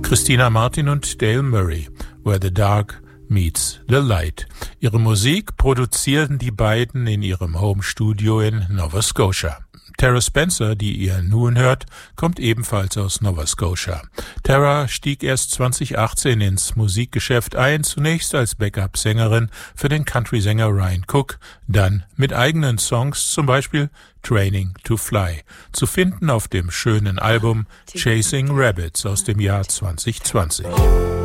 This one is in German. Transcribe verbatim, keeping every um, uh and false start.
Christina Martin und Dale Murray, Where the Dark Meets the Light. Ihre Musik produzieren die beiden in ihrem Home-Studio in Nova Scotia. Tara Spencer, die ihr nun hört, kommt ebenfalls aus Nova Scotia. Tara stieg erst zwanzig achtzehn ins Musikgeschäft ein, zunächst als Backup-Sängerin für den Country-Sänger Ryan Cook, dann mit eigenen Songs, zum Beispiel Training to Fly, zu finden auf dem schönen Album Chasing Rabbits aus dem Jahr zwanzig zwanzig.